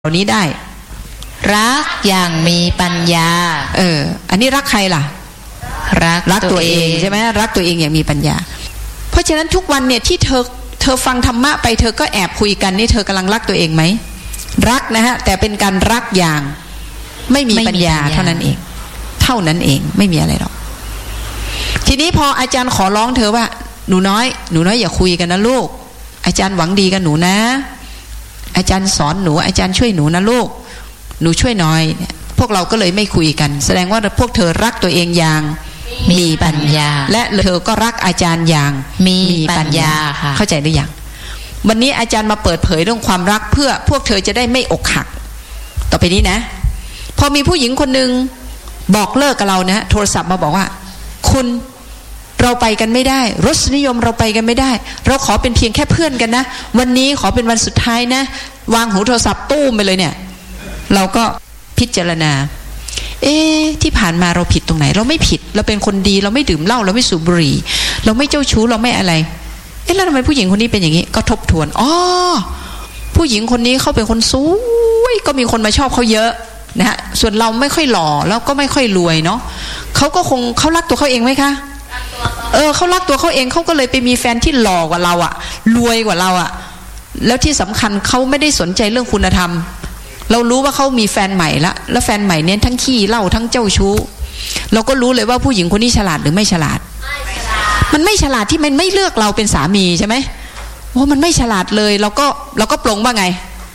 เหล่านี้ได้รักอย่างมีปัญญาอันนี้รักใครล่ะรักตัวเองใช่ไหมรักตัวเองอย่างมีปัญญาเพราะฉะนั้นทุกวันเนี่ยที่เธอฟังธรรมะไปเธอก็แอบคุยกันนี่เธอกำลังรักตัวเองไหมรักนะฮะแต่เป็นการรักอย่างไม่มีปัญญาเท่านั้นเองไม่มีอะไรหรอกทีนี้พออาจารย์ขอร้องเธอว่าหนูน้อยอย่าคุยกันนะลูกอาจารย์หวังดีกับหนูนะอาจารย์สอนหนูอาจารย์ช่วยหนูนะลูกหนูช่วยหน่อยพวกเราก็เลยไม่คุยกันแสดงว่าพวกเธอรักตัวเองอย่างมีปัญญาและเธอก็รักอาจารย์อย่างมีปัญญาค่ะเข้าใจหรือยังวันนี้อาจารย์มาเปิดเผยเรื่องความรักเพื่อพวกเธอจะได้ไม่อกหักต่อไปนี้นะพอมีผู้หญิงคนหนึ่งบอกเลิกกับเรานะโทรศัพท์มาบอกว่าคุณเราไปกันไม่ได้รสนิยมเราไปกันไม่ได้เราขอเป็นเพียงแค่เพื่อนกันนะวันนี้ขอเป็นวันสุดท้ายนะวางหูโทรศัพท์ตู้มไปเลยเนี่ยเราก็พิจารณาที่ผ่านมาเราผิดตรงไหนเราไม่ผิดเราเป็นคนดีเราไม่ดื่มเหล้าเราไม่สูบบุหรี่เราไม่เจ้าชู้เราไม่อะไรแล้วทำไมผู้หญิงคนนี้เป็นอย่างนี้ก็ทบทวนผู้หญิงคนนี้เขาเป็นคนสวยก็มีคนมาชอบเขาเยอะนะฮะส่วนเราไม่ค่อยหล่อแล้วก็ไม่ค่อยรวยเนาะเขารักตัวเขาเองไหมคะเขารักตัวเขาเองเขาก็เลยไปมีแฟนที่หล่อกว่าเราอะรวยกว่าเราอะแล้วที่สำคัญเขาไม่ได้สนใจเรื่องคุณธรรมเรารู้ว่าเขามีแฟนใหม่แล้วแฟนใหม่เนี่ยทั้งขี้เหล้าทั้งเจ้าชู้เราก็รู้เลยว่าผู้หญิงคนนี้ฉลาดหรือไม่ฉลาดมันไม่ฉลาดที่มันไม่เลือกเราเป็นสามีใช่ไหมว่ามันไม่ฉลาดเลยเราก็ปลงว่าไง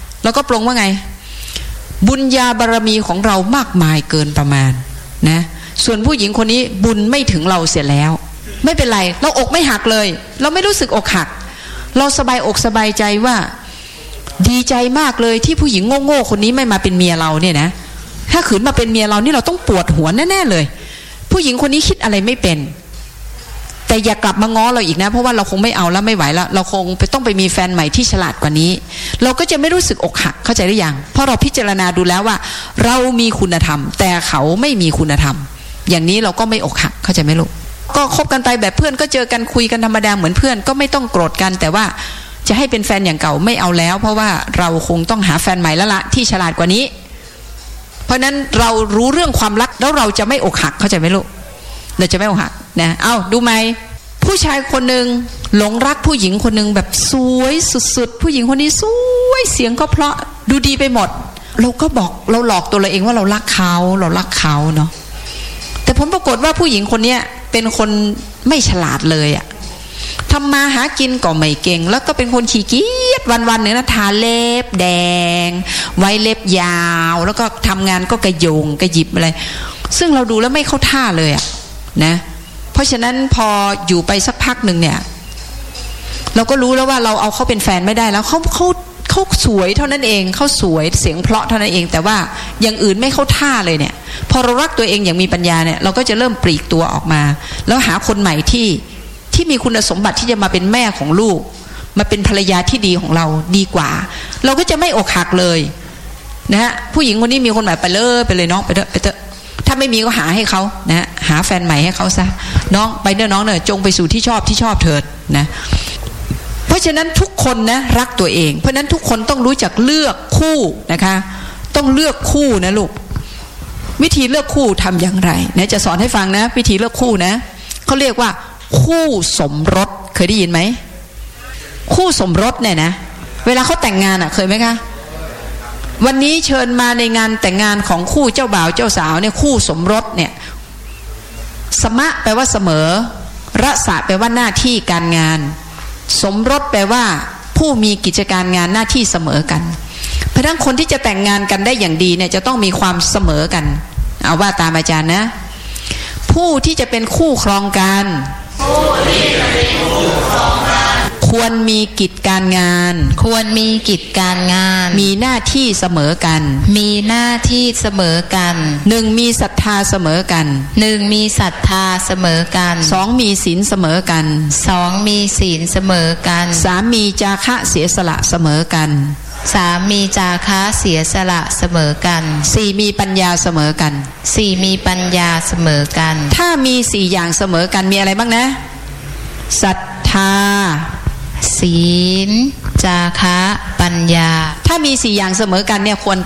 บุญญาบารมีของเรามากมายเกินประมาณนะส่วนผู้หญิงคนนี้บุญไม่ถึงเราเสียแล้วไม่เป็นไรเราอกไม่หักเลยเราไม่รู้สึกอกหักเราสบายอกสบายใจว่าดีใจมากเลยที่ผู้หญิงโง่ๆคนนี้ไม่มาเป็นเมียเราเนี่ยนะถ้าขืนมาเป็นเมียเรานี่เราต้องปวดหัวแน่ๆเลยผู้หญิงคนนี้คิดอะไรไม่เป็นแต่อย่ากลับมาง้อเราอีกนะเพราะว่าเราคงไม่เอาแล้วไม่ไหวแล้วเราคงต้องไปมีแฟนใหม่ที่ฉลาดกว่านี้เราก็จะไม่รู้สึกอกหักเข้าใจหรือยังเพราะเราพิจารณาดูแล้วว่าเรามีคุณธรรมแต่เขาไม่มีคุณธรรมอย่างนี้เราก็ไม่อกหักเข้าใจไหมลูกก็คบกันไปแบบเพื่อนก็เจอกันคุยกันธรรมดาเหมือนเพื่อนก็ไม่ต้องโกรธกันแต่ว่าจะให้เป็นแฟนอย่างเก่าไม่เอาแล้วเพราะว่าเราคงต้องหาแฟนใหม่แล้วละที่ฉลาดกว่านี้เพราะนั้นเรารู้เรื่องความรักแล้วเราจะไม่อกหักเข้าใจไหมลูกเราจะไม่อกหักนะดูไหมผู้ชายคนหนึ่งหลงรักผู้หญิงคนหนึ่งแบบสวยสุดๆผู้หญิงคนนี้สวยเสียงก็เพราะดูดีไปหมดเราก็บอกเราหลอกตัวเราเองว่าเรารักเขาเนาะแต่ผลปรากฏว่าผู้หญิงคนนี้เป็นคนไม่ฉลาดเลยอะทำมาหากินก็ไม่เก่งแล้วก็เป็นคนขี้เกียจวันๆหนึ่งนะทาเล็บแดงไว้เล็บยาวแล้วก็ทำงานก็กระโยงกระหยิบอะไรซึ่งเราดูแล้วไม่เข้าท่าเลยอะนะเพราะฉะนั้นพออยู่ไปสักพักหนึ่งเนี่ยเราก็รู้แล้วว่าเราเอาเขาเป็นแฟนไม่ได้แล้วเขาสวยเท่านั้นเองเขาสวยเสียงเพราะเท่านั้นเองแต่ว่าอย่างอื่นไม่เข้าท่าเลยเนี่ยพอเรารักตัวเองอย่างมีปัญญาเนี่ยเราก็จะเริ่มปลีกตัวออกมาแล้วหาคนใหม่ที่มีคุณสมบัติที่จะมาเป็นแม่ของลูกมาเป็นภรรยาที่ดีของเราดีกว่าเราก็จะไม่อกหักเลยนะฮะผู้หญิงคนนี้มีคนใหม่ไปเลยน้องไปเถอะถ้าไม่มีก็หาให้เขานะหาแฟนใหม่ให้เขาซะน้องไปเด้อน้องเนอะจงไปสู่ที่ชอบเถิดนะเพราะฉะนั้นทุกคนนะรักตัวเองเพราะฉะนั้นทุกคนต้องรู้จักเลือกคู่นะคะต้องเลือกคู่นะลูกวิธีเลือกคู่ทำอย่างไรนะจะสอนให้ฟังนะวิธีเลือกคู่นะเขาเรียกว่าคู่สมรสเคยได้ยินไหมคู่สมรสเนี่ยนะเวลาเขาแต่งงานอ่ะเคยไหมคะวันนี้เชิญมาในงานแต่งงานของคู่เจ้าบ่าวเจ้าสาวเนี่ยคู่สมรสเนี่ยสมะแปลว่าเสมอระสะแปลว่าหน้าที่การงานสมรสแปลว่าผู้มีกิจการงานหน้าที่เสมอกันเพราะฉะนั้นคนที่จะแต่งงานกันได้อย่างดีเนี่ยจะต้องมีความเสมอกันเอาว่าตามอาจารย์นะผู้ที่จะเป็นคู่ครองกันควรมีกิจการงานมีหน้าที่เสมอกันหนึ่งมีศรัทธาเสมอกันสองมีศีลเสมอกันสามมีจาคะเสียสละเสมอกันสี่มีปัญญาเสมอกันถ้ามี4อย่างเสมอกันมีอะไรบ้างนะศรัทธาศีล จาคะ ปัญญาถ้ามี4อย่างเสมอกันเนี่ยควร